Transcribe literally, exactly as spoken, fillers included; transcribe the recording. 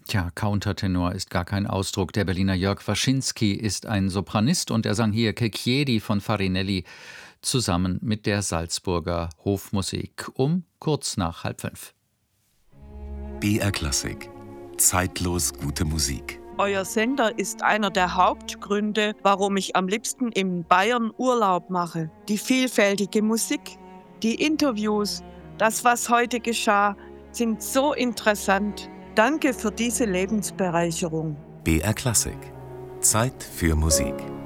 Tja, Countertenor ist gar kein Ausdruck. Der Berliner Jörg Waschinski ist ein Sopranist und er sang hier Che chiedi von Farinelli zusammen mit der Salzburger Hofmusik um kurz nach halb fünf. B R Klassik. Zeitlos gute Musik. Euer Sender ist einer der Hauptgründe, warum ich am liebsten in Bayern Urlaub mache. Die vielfältige Musik, die Interviews, das, was heute geschah, sind so interessant. Danke für diese Lebensbereicherung. B R Klassik. Zeit für Musik.